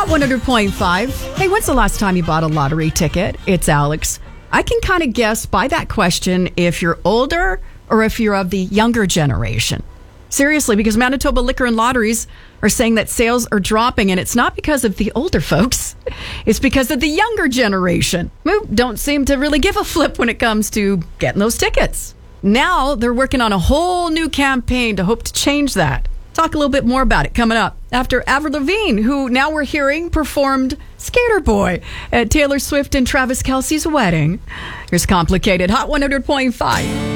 Hot 100.5. Hey, when's the last time you bought a lottery ticket? It's Alex. I can kind of guess by that question if you're older or if you're of the younger generation. Seriously, because Manitoba Liquor and Lotteries are saying that sales are dropping, and it's not because of the older folks. It's because of the younger generation who don't seem to really give a flip when it comes to getting those tickets. Now they're working on a whole new campaign to hope to change that. Talk a little bit more about it coming up after Avril Lavigne, who now we're hearing performed Skater Boy at Taylor Swift and Travis Kelce's wedding. Here's Complicated, Hot 100.5.